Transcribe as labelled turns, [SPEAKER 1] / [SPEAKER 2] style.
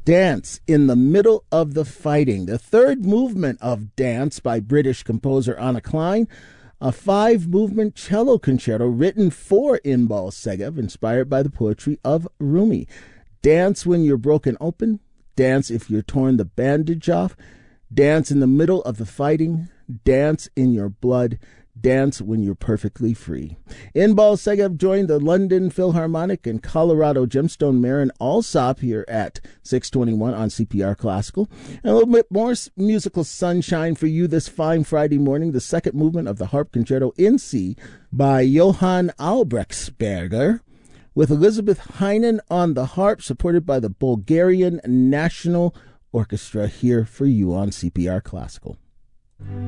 [SPEAKER 1] Dance in the Middle of the Fighting, the third movement of Dance by British composer Anna Klein, a 5-movement cello concerto written for Inbal Segev, inspired by the poetry of Rumi. Dance when you're broken open, dance if you're torn the bandage off, dance in the middle of the fighting, dance in your blood, dance when you're perfectly free. Inbal Segev joined the London Philharmonic and Colorado Gemstone Marin Alsop here at 621 on CPR Classical. And a little bit more musical sunshine for you this fine Friday morning, the second movement of the Harp Concerto in C by Johann Albrechtsberger, with Elizabeth Heinen on the harp, supported by the Bulgarian National Orchestra, here for you on CPR Classical.